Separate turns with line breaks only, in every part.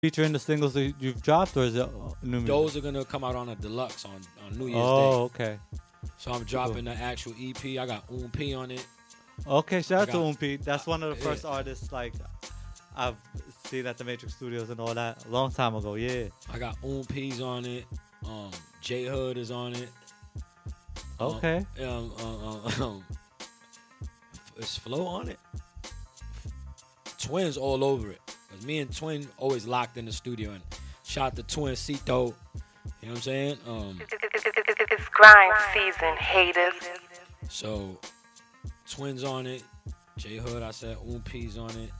featuring the singles that you've dropped, or is it new music?
Those are gonna come out on a deluxe on New Year's Day.
Oh, okay.
So I'm dropping the actual EP. I got P on it.
Okay, shout out to
got-
Umpi. That's one of the first
yeah.
artists like I've seen at the Matrix Studios and all that a long time ago. Yeah.
I got P's on it. J Hood is on it.
Okay.
Is Flo on it? Twins all over it. Cause me and Twin always locked in the studio, and shout to Twincito. You know what I'm saying?
It's grind season, haters.
So Twins on it. J Hood, I said P's on it.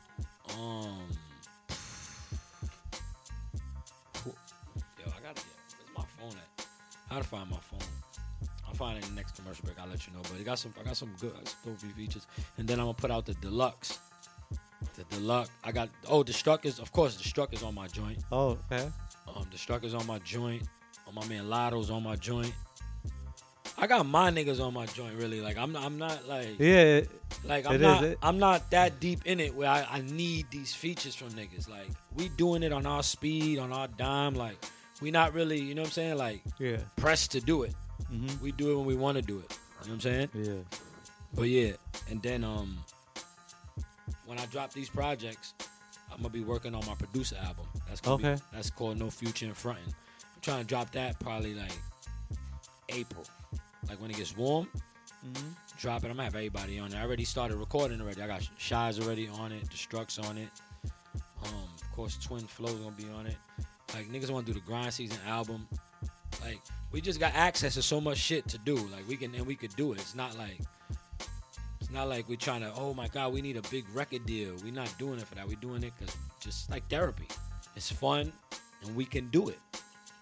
Where's my phone at? How to find my phone? I'll find it in the next commercial break. I'll let you know. But I got some good features. And then I'm gonna put out the deluxe. The deluxe. The Struck is, of course, the Struck is on my joint.
Oh, okay.
The Struck is on my joint. My man Lotto's on my joint. I got my niggas on my joint, really. Like I'm not like
Yeah.
like
It
I'm not that deep in it where I need these features from niggas. Like we doing it on our speed, on our dime. Like we not really, you know what I'm saying? Like
Yeah.
pressed to do it.
Mhm.
We do it when we want to do it. You know what I'm saying?
Yeah.
But yeah, and then when I drop these projects, I'm gonna be working on my producer album. That's called No Future in Frontin'. I'm trying to drop that probably like April, like when it gets warm. Drop it. I'm gonna have everybody on it. I already started recording already. I got Shy's already on it. Destruct's on it. Of course, Twin Flow's gonna be on it. Like niggas want to do the Grind Season album. Like we just got access to so much shit to do. Like we could do it. It's not like we're trying to. Oh my God, we need a big record deal. We're not doing it for that. We're doing it because just like therapy. It's fun and we can do it.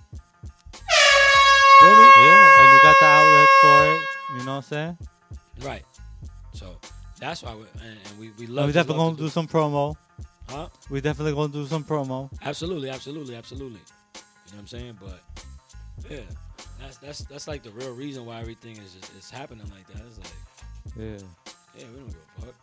Feel me?
Yeah, and you got the outlet for it. You know what I'm saying?
Right. So that's why we
And
love.
we definitely gonna do some promo.
Huh?
We definitely gonna do some promo.
Absolutely. You know what I'm saying? But yeah, that's like the real reason why everything is happening like that. It's like
Yeah.
we don't give a fuck.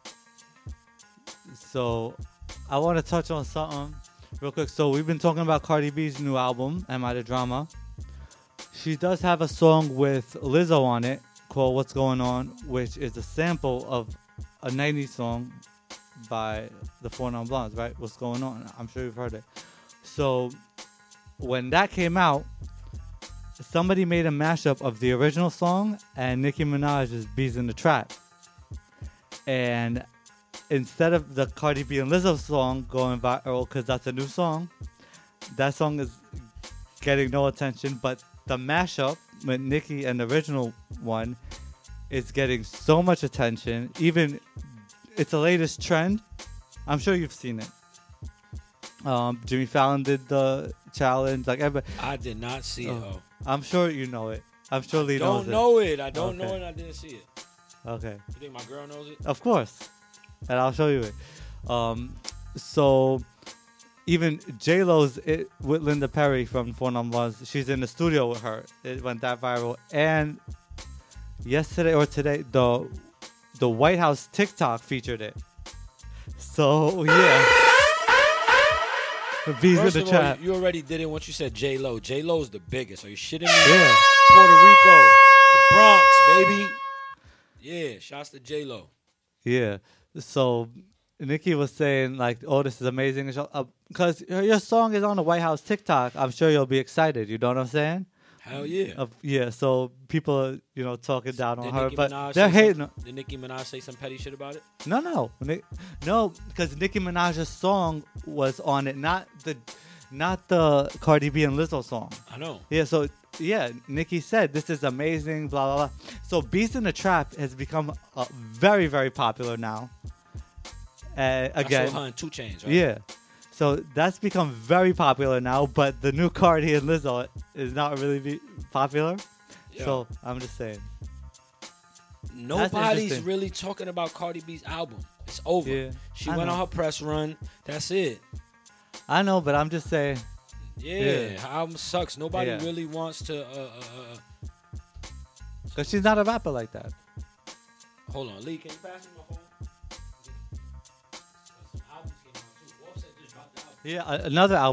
So I want to touch on something real quick. So we've been talking about Cardi B's new album, Am I the Drama? She does have a song with Lizzo on it called What's Going On, which is a sample of a 90s song by the Four Non Blondes, right? What's Going On? I'm sure you've heard it. So when that came out, somebody made a mashup of the original song and Nicki Minaj's Bees in the Trap. And instead of the Cardi B and Lizzo song going viral, because that's a new song, that song is getting no attention, but the mashup with Nicki and the original one is getting so much attention. Even it's the latest trend. I'm sure you've seen it. Jimmy Fallon did the challenge. Like everybody.
I did not see it.
I'm sure you know it. I'm sure Lee knows
Don't know it. I don't
Okay.
know it. I didn't see it.
Okay.
You think my girl knows it?
Of course. And I'll show you it. So even J-Lo's with Linda Perry from Four Non Blondes, she's in the studio with her. It went that viral. And yesterday or today, the White House TikTok featured it. So yeah. Bees in
First
the
of all,
trap.
you already did it once you said J-Lo. J-Lo's the biggest. Are you shitting me?
Yeah.
Puerto Rico, the Bronx, baby. Yeah, shouts to J-Lo.
Yeah. So Nicki was saying like, "Oh, this is amazing," because your song is on the White House TikTok. I'm sure you'll be excited. You know what I'm saying?
Hell yeah.
Yeah. So people, are talking down on
Did
her,
Nicki
but
Minaj
they're
say
hating.
some- Did Nicki Minaj say some petty shit about it?
No, because Nicki Minaj's song was on it, not the Cardi B and Lizzo song.
I know.
Yeah. So yeah, Nicki said this is amazing. Blah blah blah. So Beast in the Trap has become very very popular now.
I
Again,
saw her in 2 Chainz, right?
yeah. So that's become very popular now, but the new Cardi and Lizzo is not really popular.
Yeah.
So I'm just saying.
Nobody's
interesting.
really talking about Cardi B's album. It's over.
Yeah,
She
I
went
know.
on her press run. That's it.
I know, but I'm just saying.
Yeah, her album sucks. Nobody
Yeah.
really wants to.
Because she's not a rapper like that.
Hold on, Lee. Can you pass me my phone? Some albums came out too. Offset just dropped the album.
Yeah, another album